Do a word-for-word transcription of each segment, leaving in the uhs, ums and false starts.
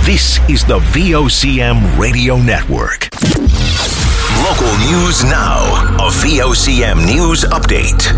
This is the V O C M Radio Network. Local news now. A V O C M News Update.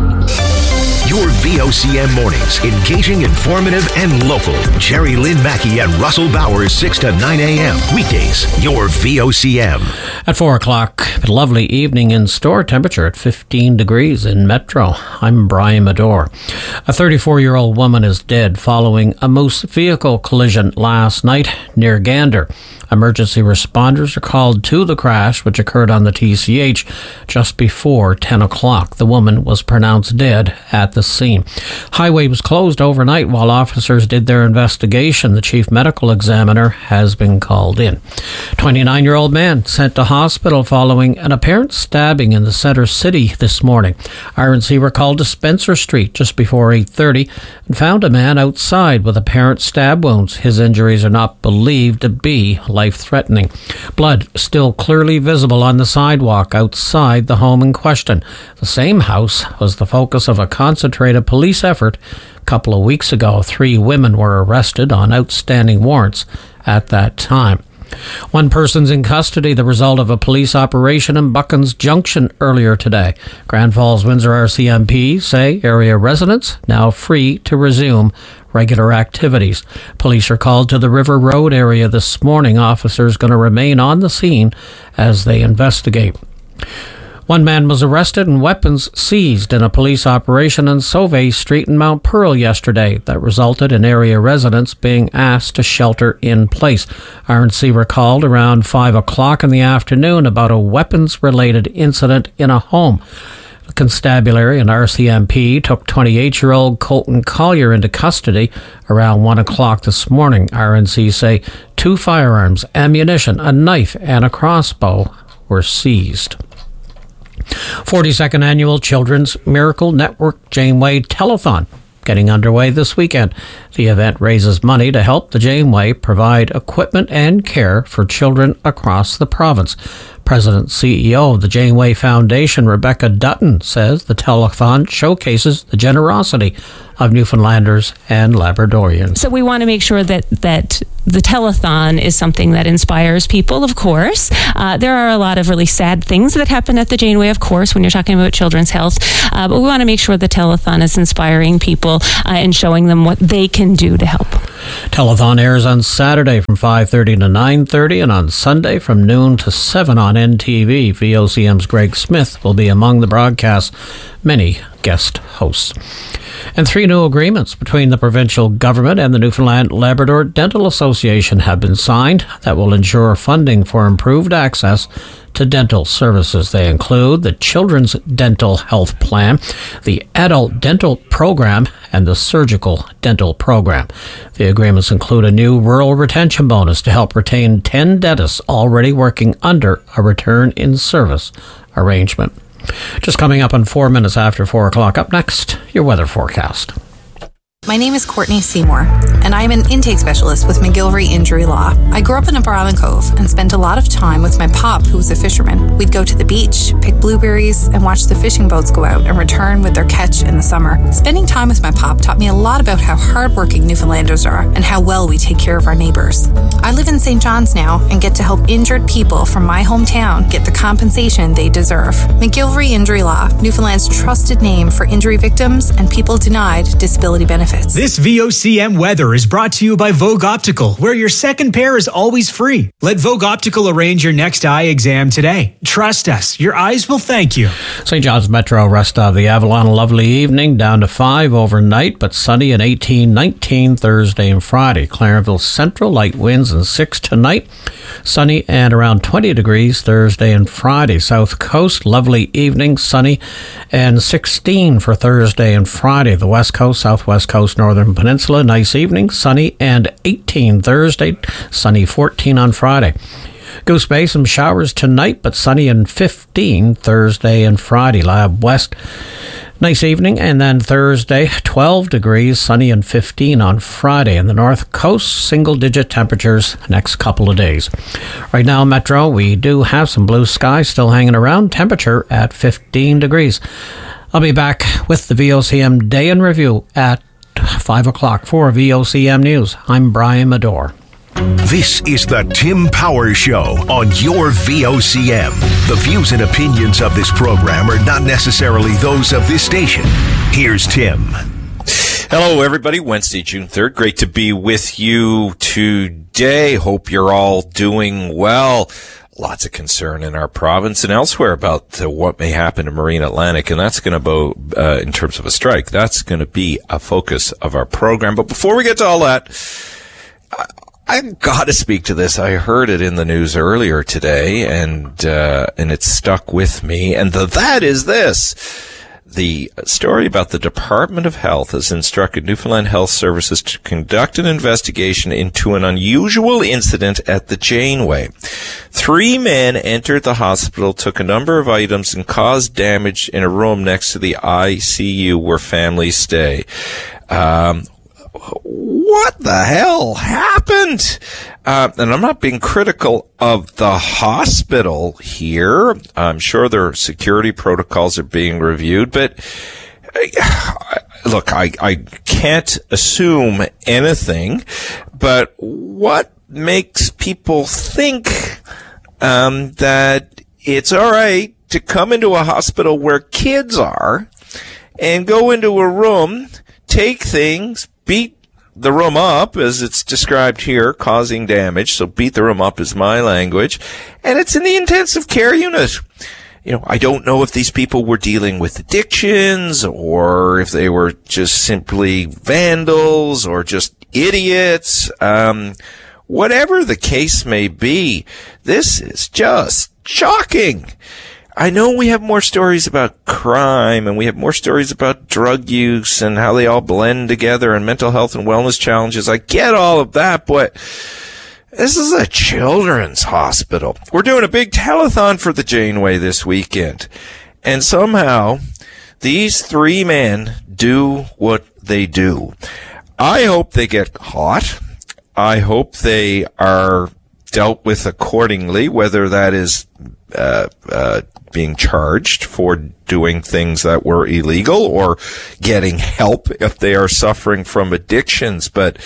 Your V O C M mornings, engaging, informative, and local. Jerry Lynn Mackey and Russell Bowers, six to nine a.m. Weekdays, your V O C M. At four o'clock, a lovely evening in store, temperature at fifteen degrees in Metro. I'm Brian Medore. A thirty-four-year-old woman is dead following a Moose vehicle collision last night near Gander. Emergency responders are called to the crash, which occurred on the T C H just before ten o'clock. The woman was pronounced dead at the scene. Highway was closed overnight while officers did their investigation. The chief medical examiner has been called in. twenty-nine-year-old man sent to hospital following an apparent stabbing in the Center City this morning. R and C were called to Spencer Street just before eight thirty and found a man outside with apparent stab wounds. His injuries are not believed to be life-threatening. Blood still clearly visible on the sidewalk outside the home in question. The same house was the focus of a concentrated police effort. A couple of weeks ago, three women were arrested on outstanding warrants at that time. One person's in custody, the result of a police operation in Buckens Junction earlier today. Grand Falls Windsor R C M P say area residents now free to resume regular activities. Police are called to the River Road area this morning. Officers going to remain on the scene as they investigate. One man was arrested and weapons seized in a police operation on Sauve Street in Mount Pearl yesterday that resulted in area residents being asked to shelter in place. R and C were called around five o'clock in the afternoon about a weapons-related incident in a home. The constabulary and R C M P took twenty-eight-year-old Colton Collier into custody around one o'clock this morning. R and C say two firearms, ammunition, a knife, and a crossbow were seized. forty-second Annual Children's Miracle Network Janeway Telethon getting underway this weekend. The event raises money to help the Janeway provide equipment and care for children across the province. President and C E O of the Janeway Foundation, Rebecca Dutton, says the telethon showcases the generosity of Newfoundlanders and Labradorians. So we want to make sure that that the telethon is something that inspires people, of course. Uh, there are a lot of really sad things that happen at the Janeway, of course, when you're talking about children's health. Uh, but we want to make sure the telethon is inspiring people uh, and showing them what they can do to help. Telethon airs on Saturday from five thirty to nine thirty and on Sunday from noon to seven on N T V. V O C M's Greg Smith will be among the broadcast's many guest hosts. And three new agreements between the provincial government and the Newfoundland Labrador Dental Association have been signed that will ensure funding for improved access to dental services. They include the Children's Dental Health Plan, the Adult Dental Program, and the Surgical Dental Program. The agreements include a new rural retention bonus to help retain ten dentists already working under a return in service arrangement. Just coming up in four minutes after four o'clock. Up next, your weather forecast. My name is Courtney Seymour, and I am an intake specialist with McGillivray Injury Law. I grew up in Upper Island Cove and spent a lot of time with my pop, who was a fisherman. We'd go to the beach, pick blueberries, and watch the fishing boats go out and return with their catch in the summer. Spending time with my pop taught me a lot about how hardworking Newfoundlanders are and how well we take care of our neighbors. I live in Saint John's now and get to help injured people from my hometown get the compensation they deserve. McGillivray Injury Law, Newfoundland's trusted name for injury victims and people denied disability benefits. This V O C M weather is brought to you by Vogue Optical, where your second pair is always free. Let Vogue Optical arrange your next eye exam today. Trust us, your eyes will thank you. Saint John's Metro, rest of the Avalon, a lovely evening, down to five overnight, but sunny and eighteen, nineteen Thursday and Friday. Clarenville Central, light winds and six tonight. Sunny and around twenty degrees Thursday and Friday. South Coast, lovely evening, sunny and sixteen for Thursday and Friday. The West Coast, Southwest Coast, Northern Peninsula, nice evening, sunny and eighteen Thursday, sunny fourteen on Friday. Goose Bay, some showers tonight, but sunny and fifteen Thursday and Friday. Lab West, nice evening, and then Thursday, twelve degrees, sunny and fifteen on Friday. In the North Coast, single-digit temperatures next couple of days. Right now, Metro, we do have some blue skies still hanging around, temperature at fifteen degrees. I'll be back with the V O C M Day in Review at five o'clock for V O C M News. I'm Brian Medore. This is the Tim Power Show on your V O C M. The views and opinions of this program are not necessarily those of this station. Here's Tim. Hello, everybody. Wednesday, June third. Great to be with you today. Hope you're all doing well. Lots of concern in our province and elsewhere about uh, what may happen to Marine Atlantic, and that's going to be, uh, in terms of a strike, that's going to be a focus of our program. But before we get to all that, I- I've got to speak to this. I heard it in the news earlier today, and uh, and it stuck with me. And the, that is this. The story about the Department of Health has instructed Newfoundland Health Services to conduct an investigation into an unusual incident at the Janeway. Three men entered the hospital, took a number of items, and caused damage in a room next to the I C U where families stay. Um, What the hell happened? Uh, and I'm not being critical of the hospital here. I'm sure their security protocols are being reviewed, but uh, look, I, I can't assume anything, but what makes people think um, that it's all right to come into a hospital where kids are and go into a room, take things, beat the room up, as it's described here, causing damage. So beat the room up is my language. And it's in the intensive care unit. You know, I don't know if these people were dealing with addictions or if they were just simply vandals or just idiots. Um, whatever the case may be, this is just shocking. I know we have more stories about crime and we have more stories about drug use and how they all blend together and mental health and wellness challenges. I get all of that, but this is a children's hospital. We're doing a big telethon for the Janeway this weekend. And somehow these three men do what they do. I hope they get caught. I hope they are dealt with accordingly, whether that is uh, uh, being charged for doing things that were illegal or getting help if they are suffering from addictions. But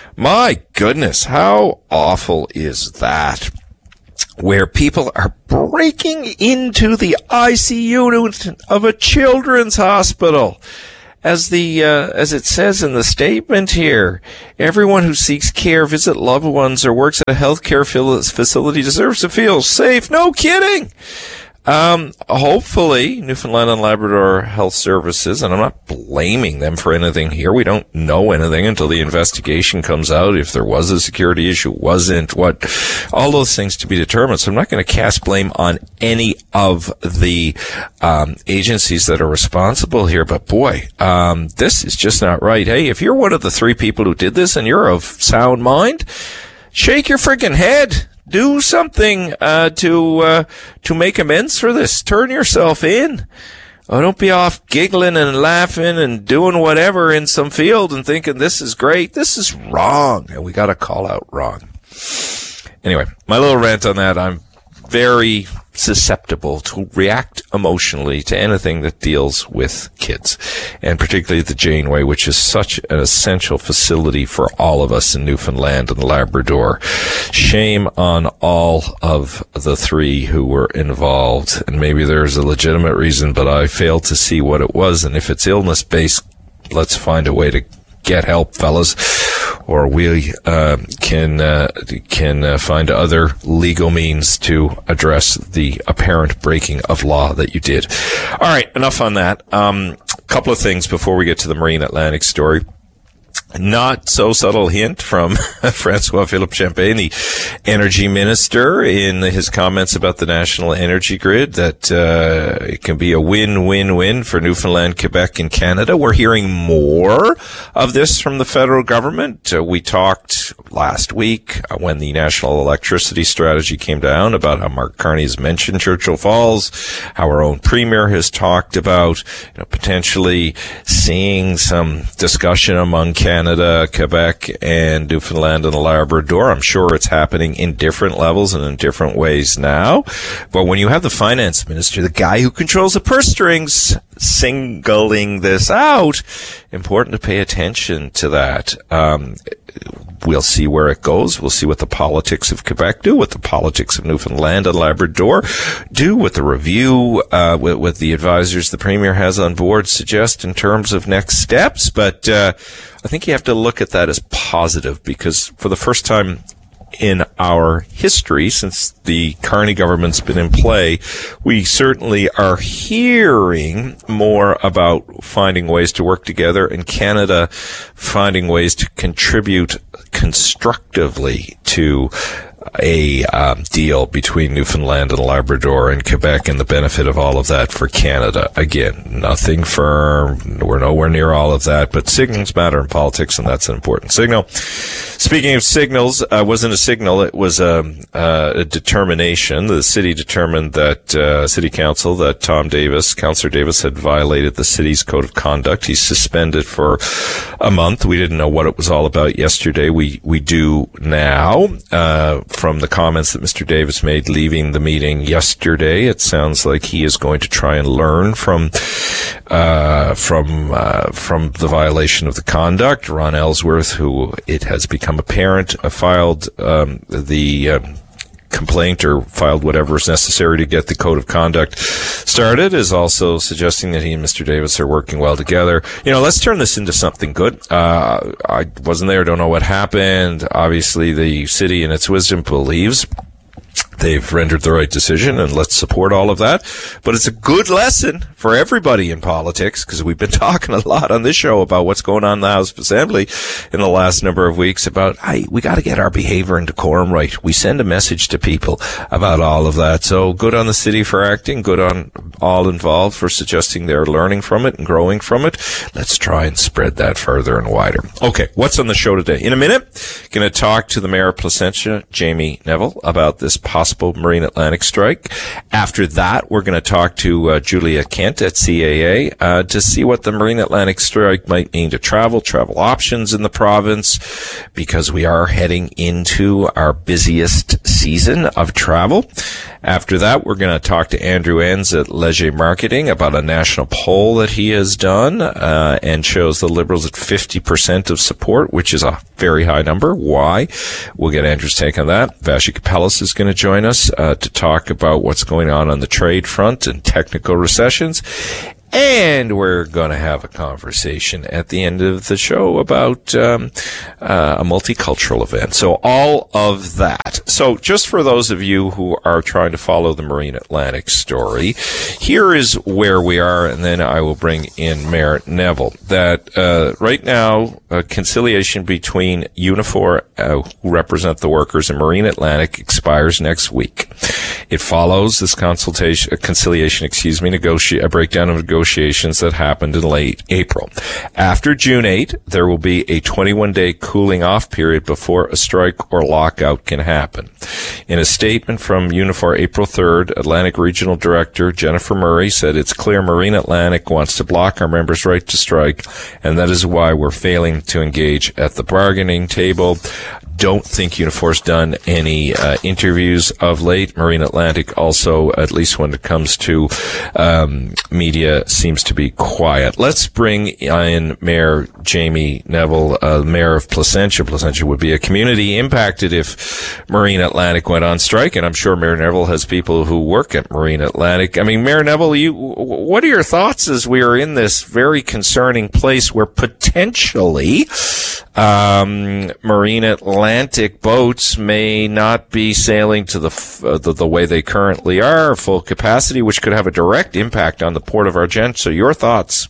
my goodness, how awful is that? Where people are breaking into the I C U of a children's hospital. As the, uh, as it says in the statement here, everyone who seeks care, visit loved ones, or works at a healthcare facility deserves to feel safe. No kidding. Um, hopefully Newfoundland and Labrador Health Services, and I'm not blaming them for anything here. We don't know anything until the investigation comes out. If there was a security issue, wasn't, what, all those things to be determined. So I'm not going to cast blame on any of the, um, agencies that are responsible here. But boy, um, this is just not right. Hey, if you're one of the three people who did this and you're of sound mind, shake your freaking head. Do something uh to uh to make amends for this. Turn yourself in. Oh, don't be off giggling and laughing and doing whatever in some field and thinking this is great. This is wrong, and we got to call out wrong. Anyway, my little rant on that. I'm very susceptible to react emotionally to anything that deals with kids, and particularly the Janeway, which is such an essential facility for all of us in Newfoundland and Labrador. Shame on all of the three who were involved, and maybe there's a legitimate reason, but I fail to see what it was. And if it's illness-based, let's find a way to get help, fellas, or we uh, can uh, can uh, find other legal means to address the apparent breaking of law that you did. All right, enough on that. Um, a couple of things before we get to the Marine Atlantic story. Not so subtle hint from Francois Philippe Champagne, the energy minister, in his comments about the national energy grid, that uh, it can be a win-win-win for Newfoundland, Quebec, and Canada. We're hearing more of this from the federal government. Uh, we talked last week uh, when the national electricity strategy came down about how Mark Carney has mentioned Churchill Falls, how our own premier has talked about, you know, potentially seeing some discussion among Canada, Quebec, and Newfoundland and Labrador. I'm sure it's happening in different levels and in different ways now. But when you have the finance minister, the guy who controls the purse strings, singling this out, important to pay attention to that. Um, we'll see where it goes. We'll see what the politics of Quebec do, what the politics of Newfoundland and Labrador do, what the review, uh, what, what the advisors the Premier has on board suggest in terms of next steps. But uh, I think you have to look at that as positive, because for the first time in our history, since the Carney government's been in play, we certainly are hearing more about finding ways to work together, and Canada finding ways to contribute constructively to a um, deal between Newfoundland and Labrador and Quebec, and the benefit of all of that for Canada. Again, nothing firm. We're nowhere near all of that, but signals matter in politics, and that's an important signal. Speaking of signals, it uh, wasn't a signal. It was a, uh, a determination. The city determined that, uh, City Council, that Tom Davis, Councillor Davis, had violated the city's code of conduct. He's suspended for a month. We didn't know what it was all about yesterday. We, we do now. Uh, From the comments that Mister Davis made leaving the meeting yesterday, it sounds like he is going to try and learn from uh, from uh, from the violation of the conduct. Ron Ellsworth, who it has become apparent, uh, filed um, the uh, complaint or filed whatever is necessary to get the code of conduct started, is also suggesting that he and Mister Davis are working well together. You know, let's turn this into something good. Uh, I wasn't there, don't know what happened. Obviously, the city in its wisdom believes they've rendered the right decision, and let's support all of that. But it's a good lesson for everybody in politics, because we've been talking a lot on this show about what's going on in the House of Assembly in the last number of weeks about, hey, we got to get our behavior and decorum right. We send a message to people about all of that. So good on the city for acting, good on all involved for suggesting they're learning from it and growing from it. Let's try and spread that further and wider. Okay, what's on the show today? In a minute, going to talk to the Mayor of Placentia, Jamie Neville, about this possible Marine Atlantic strike. After that, we're going to talk to uh, Julia Kent at C A A uh, to see what the Marine Atlantic strike might mean to travel, travel options in the province, because we are heading into our busiest season of travel. After that, we're going to talk to Andrew Enns at Leger Marketing about a national poll that he has done uh, and shows the Liberals at fifty percent of support, which is a very high number. Why? We'll get Andrew's take on that. Vashi Kapelis is going to join us uh, to talk about what's going on on the trade front and technical recessions. And we're going to have a conversation at the end of the show about um, uh, a multicultural event. So all of that. So just for those of you who are trying to follow the Marine Atlantic story, here is where we are, and then I will bring in Mayor Neville. That uh, right now, a conciliation between Unifor, uh, who represent the workers, and Marine Atlantic expires next week. It follows this consultation, uh, conciliation, excuse me, negotiate a breakdown of negotiations negotiations that happened in late April. After June eighth, there will be a twenty-one day cooling off period before a strike or lockout can happen. In a statement from Unifor April third, Atlantic Regional Director Jennifer Murray said, "It's clear Marine Atlantic wants to block our members' right to strike, and that is why we're failing to engage at the bargaining table." Don't think Unifor's done any uh, interviews of late. Marine Atlantic also, at least when it comes to um, media, seems to be quiet. Let's bring in Mayor Jamie Neville, uh, Mayor of Placentia. Placentia would be a community impacted if Marine Atlantic went on strike, and I'm sure Mayor Neville has people who work at Marine Atlantic. I mean, Mayor Neville, you, what are your thoughts as we are in this very concerning place where potentially um, Marine Atlantic Atlantic boats may not be sailing to the, uh, the the way they currently are, full capacity, which could have a direct impact on the Port of Argent. So your thoughts?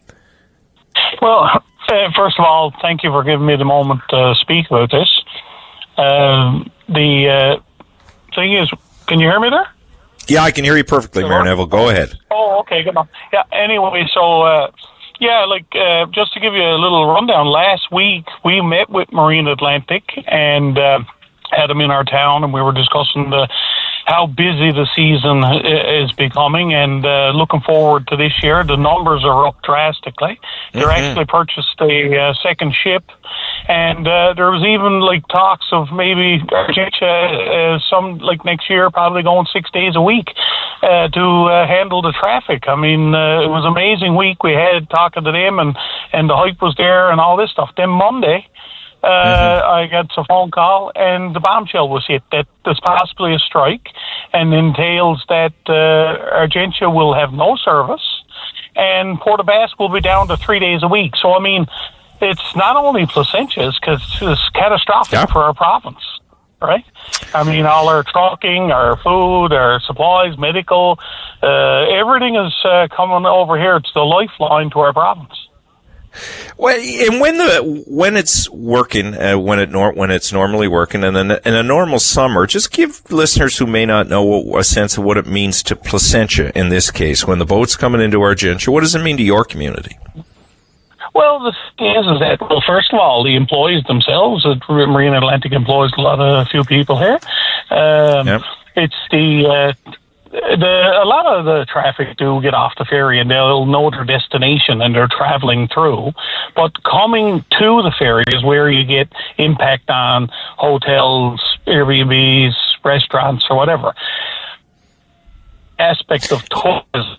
Well, uh, first of all, thank you for giving me the moment to speak about this. Um, the uh, thing is, can you hear me there? Yeah, I can hear you perfectly, Mayor Neville. Go ahead. Oh, okay, good enough. Yeah, anyway, so... Uh, Yeah, like, uh, just to give you a little rundown, last week we met with Marine Atlantic and uh, had them in our town, and we were discussing the how busy the season is becoming, and uh, looking forward to this year. The numbers are up drastically. They're mm-hmm. actually purchased a uh, second ship, and uh, there was even like talks of maybe uh, some like next year probably going six days a week uh, to uh, handle the traffic. I mean, uh, it was an amazing week we had talking to them, and, and the hype was there and all this stuff. Then Monday, Uh, mm-hmm. I got a phone call, and the bombshell was hit that there's possibly a strike, and entails that uh, Argentia will have no service, and Port aux Basques will be down to three days a week. So, I mean, it's not only Placentia, because it's catastrophic yeah. for our province, right? I mean, all our trucking, our food, our supplies, medical, uh, everything is uh, coming over here. It's the lifeline to our province. Well, and when the when it's working, uh, when it nor, when it's normally working, and in a, in a normal summer, just give listeners who may not know what, a sense of what it means to Placentia in this case. When the boat's coming into Argentia, what does it mean to your community? Well, the thing is, is that, well, first of all, the employees themselves, uh, Marine Atlantic employs a lot of a few people here. Um, yep. It's the uh, The, a lot of the traffic do get off the ferry, and they'll know their destination and they're traveling through. But coming to the ferry is where you get impact on hotels, Airbnbs, restaurants, or whatever. Aspect of tourism.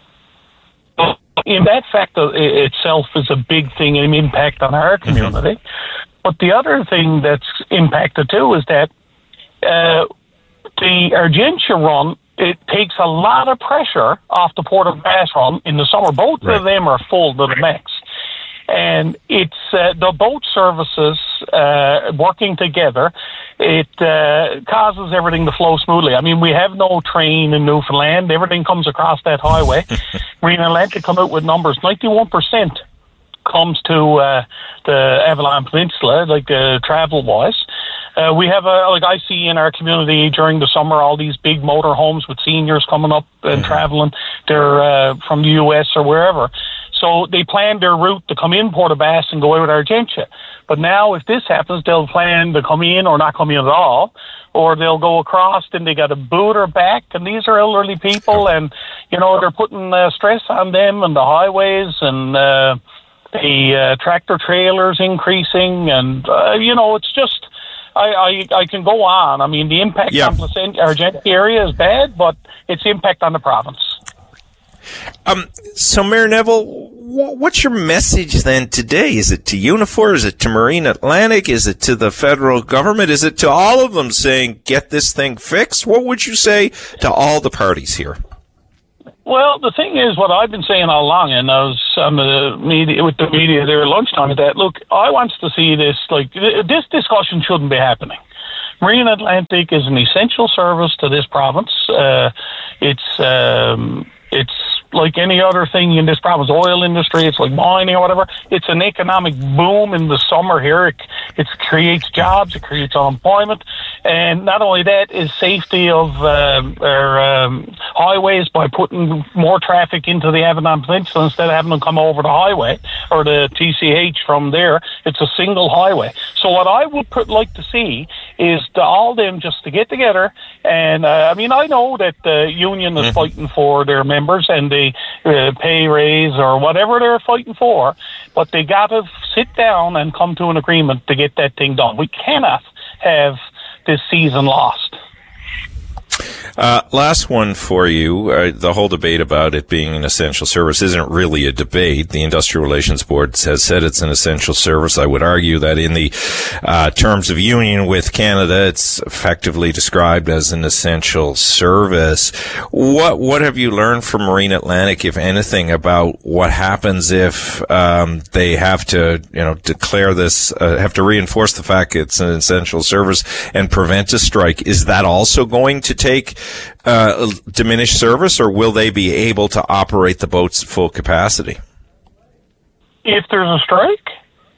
In that fact itself is a big thing, an impact on our community. Mm-hmm. But the other thing that's impacted too is that uh, the Argentia run, it takes a lot of pressure off the Port aux Basques run in the summer. Both right. of them are full to the max. And it's uh, the boat services uh, working together, it uh, causes everything to flow smoothly. I mean, we have no train in Newfoundland. Everything comes across that highway. Marine Atlantic come out with numbers. ninety-one percent comes to uh, the Avalon Peninsula, like uh, travel-wise. Uh, we have, a, like I see in our community during the summer, all these big motorhomes with seniors coming up and mm-hmm. traveling. They're uh, from the U S or wherever. So they plan their route to come in Port aux Basques and go out with Argentia. But now if this happens, they'll plan to come in or not come in at all, or they'll go across and they got a boot or back. And these are elderly people, and, you know, they're putting uh, stress on them and the highways, and uh, the uh, tractor trailers increasing. And, uh, you know, it's just... I, I, I can go on. I mean, the impact yeah. on Placentia, Argentia area is bad, but its impact on the province. Um, so, Mayor Neville, what's your message then today? Is it to Unifor? Is it to Marine Atlantic? Is it to the federal government? Is it to all of them saying, get this thing fixed? What would you say to all the parties here? Well, the thing is, what I've been saying all along, and I was on the media, with the media there at lunchtime, is that, look, I want to see this, like, this discussion shouldn't be happening. Marine Atlantic is an essential service to this province. Uh, it's, um, it's like any other thing in this province, oil industry, it's like mining or whatever. It's an economic boom in the summer here. It, it creates jobs, it creates unemployment. And not only that, is safety of uh, our um, highways by putting more traffic into the Avalon Peninsula instead of having them come over the highway or the T C H from there. It's a single highway. So what I would put, like to see is to all them just to get together. And uh, I mean, I know that the union is mm-hmm. fighting for their members and the uh, pay raise or whatever they're fighting for, but they got to sit down and come to an agreement to get that thing done. We cannot have this season lost. Uh, last one for you. Uh, the whole debate about it being an essential service isn't really a debate. The Industrial Relations Board has said it's an essential service. I would argue that in the uh, terms of union with Canada, it's effectively described as an essential service. What what have you learned from Marine Atlantic, if anything, about what happens if um, they have to, you know, declare this, uh, have to reinforce the fact it's an essential service and prevent a strike? Is that also going to take Uh, diminished service, or will they be able to operate the boats at full capacity? If there's a strike?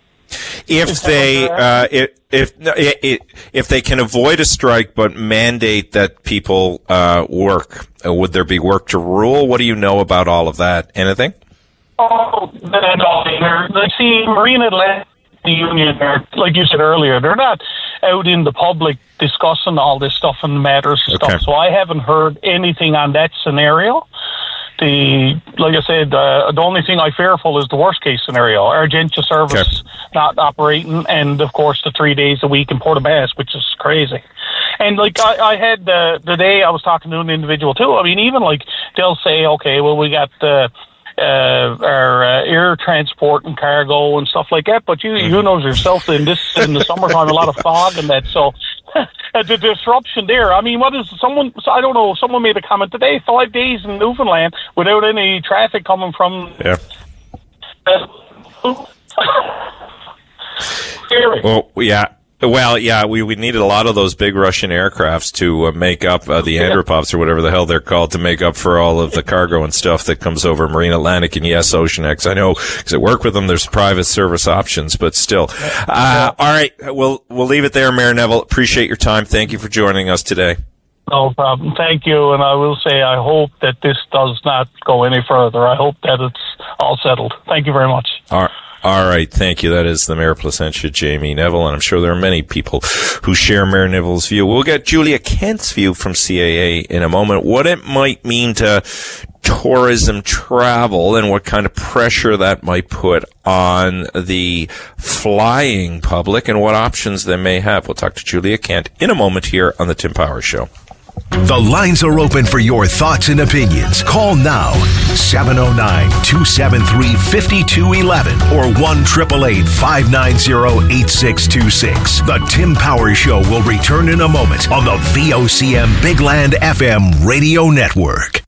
If they, uh, if, if, if, if they can avoid a strike but mandate that people, uh, work, uh, would there be work to rule? What do you know about all of that? Anything? Oh, no, no. See, Marine Atlantic, the union, are, like you said earlier, they're not, out in the public discussing all this stuff and matters and Okay. stuff. So I haven't heard anything on that scenario. The like I said, uh, the only thing I fearful is the worst case scenario: Argentia service Okay. not operating, and of course the three days a week in Portobello, which is crazy. And like I, I had uh, the day I was talking to an individual too. I mean, even like they'll say, okay, well we got uh, uh, our uh, air transport and cargo and stuff like that, but you you know yourself in this in the summertime a lot of fog and that, so. The disruption there. I mean, what is someone? I don't know. Someone made a comment today. Five days in Newfoundland without any traffic coming from. Yeah. Uh, Well, yeah. Well, yeah, we, we needed a lot of those big Russian aircrafts to uh, make up uh, the Andropovs or whatever the hell they're called, to make up for all of the cargo and stuff that comes over Marine Atlantic and yes, Ocean X. I know because I work with them. There's private service options, but still. Uh, all right, we'll we'll leave it there, Mayor Neville. Appreciate your time. Thank you for joining us today. No problem. Thank you. And I will say, I hope that this does not go any further. I hope that it's all settled. Thank you very much. All right. All right, thank you. That is the Mayor of Placentia, Jamie Neville, and I'm sure there are many people who share Mayor Neville's view. We'll get Julia Kent's view from C A A in a moment, what it might mean to tourism travel and what kind of pressure that might put on the flying public and what options they may have. We'll talk to Julia Kent in a moment here on the Tim Powers Show. The lines are open for your thoughts and opinions. Call now, seven oh nine, two seven three, five two one one or one eight eight eight, five nine zero, eight six two six. The Tim Powers Show will return in a moment on the V O C M Big Land F M radio network.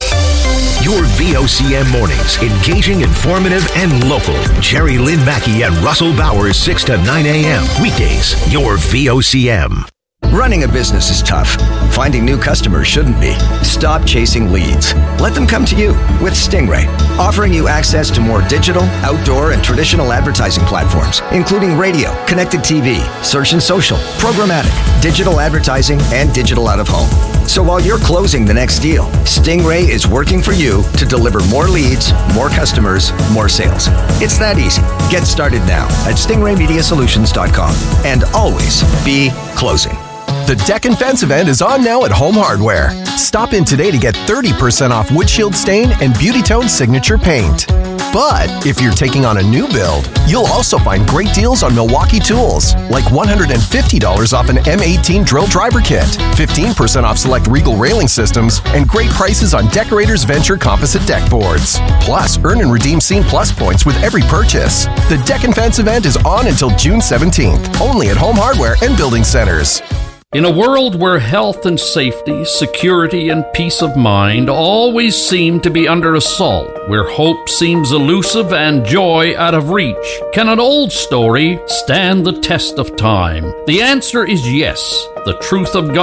Your V O C M mornings, engaging, informative, and local. Jerry Lynn Mackey and Russell Bowers, six to nine a.m. Weekdays, your V O C M. Running a business is tough. Finding new customers shouldn't be. Stop chasing leads. Let them come to you with Stingray, offering you access to more digital, outdoor, and traditional advertising platforms, including radio, connected T V, search and social, programmatic, digital advertising, and digital out of home. So while you're closing the next deal, Stingray is working for you to deliver more leads, more customers, more sales. It's that easy. Get started now at stingray media solutions dot com and always be closing. The Deck and Fence event is on now at Home Hardware. Stop in today to get thirty percent off windshield stain and Beauty Tone signature paint. But if you're taking on a new build, you'll also find great deals on Milwaukee tools, like one hundred fifty dollars off an M eighteen drill driver kit, fifteen percent off select Regal railing systems, and great prices on Decorators Venture composite deck boards. Plus, earn and redeem Scene Plus points with every purchase. The Deck and Fence event is on until June seventeenth, only at Home Hardware and Building Centers. In a world where health and safety, security and peace of mind always seem to be under assault, where hope seems elusive and joy out of reach, can an old story stand the test of time? The answer is yes. The truth of God